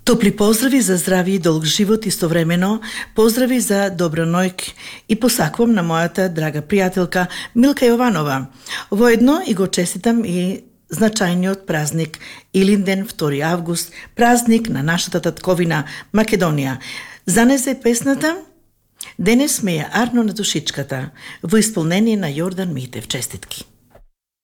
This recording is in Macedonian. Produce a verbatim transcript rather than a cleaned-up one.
Топли поздрави за здрави и долг живот истовремено, поздрави за добра ноќ и посакувам на мојата драга пријателка Милка Јованова. Воедно и го честитам и значајниот празник Илинден, втори август, празник на нашата татковина Македонија. За незе песната "Денес ме е арно на душичката" во исполнение на Јордан Митев. Честитки.